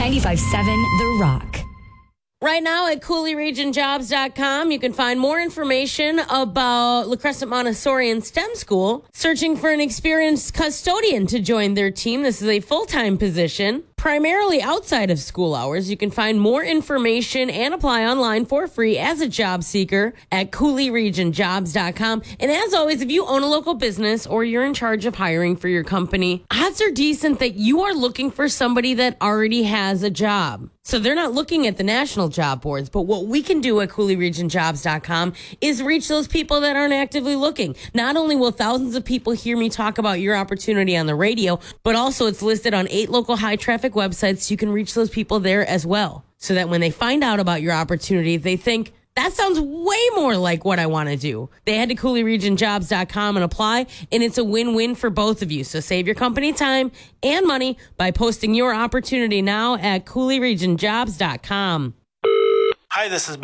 95.7 The Rock. Right now at CooleyRegionJobs.com, you can find more information about La Crescent Montessori and STEM School. Searching for an experienced custodian to join their team. This is a full-time position, primarily outside of school hours. You can find more information and apply online for free as a job seeker at CooleyRegionJobs.com. And as always, if you own a local business or you're in charge of hiring for your company, odds are decent that you are looking for somebody that already has a job. So they're not looking at the national job boards, but what we can do at CooleyRegionJobs.com is reach those people that aren't actively looking. Not only will thousands of people hear me talk about your opportunity on the radio, but also it's listed on 8 local high traffic websites, so you can reach those people there as well. So that when they find out about your opportunity, they think, that sounds way more like what I want to do. They head to CooleyRegionJobs.com and apply, and it's a win-win for both of you. So save your company time and money by posting your opportunity now at CooleyRegionJobs.com. Hi, this is